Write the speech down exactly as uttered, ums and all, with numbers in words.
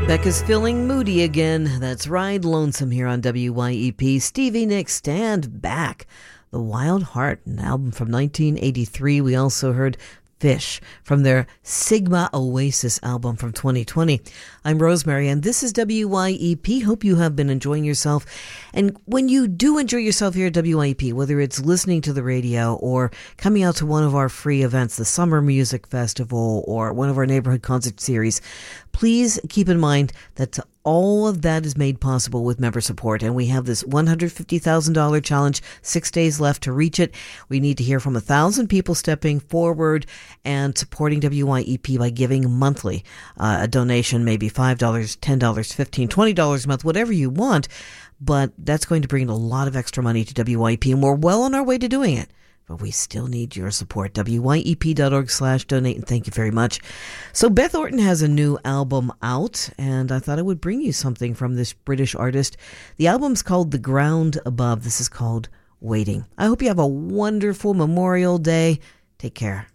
Becca's feeling moody again. That's right, lonesome here on W Y E P. Stevie Nicks, Stand Back. The Wild Heart, an album from nineteen eighty-three. We also heard Fish from their Sigma Oasis album from twenty twenty. I'm Rosemary, and this is W Y E P. Hope you have been enjoying yourself. And when you do enjoy yourself here at W Y E P, whether it's listening to the radio or coming out to one of our free events, the Summer Music Festival or one of our neighborhood concert series, please keep in mind that all of that is made possible with member support, and we have this one hundred fifty thousand dollars challenge, six days left to reach it. We need to hear from a thousand people stepping forward and supporting W Y E P by giving monthly. Uh, a donation, maybe five dollars, ten dollars, fifteen dollars, twenty dollars a month, whatever you want, but that's going to bring a lot of extra money to W Y E P, and we're well on our way to doing it. But we still need your support. W Y E P dot org slash donate, and thank you very much. So Beth Orton has a new album out, and I thought I would bring you something from this British artist. The album's called The Ground Above. This is called Waiting. I hope you have a wonderful Memorial Day. Take care.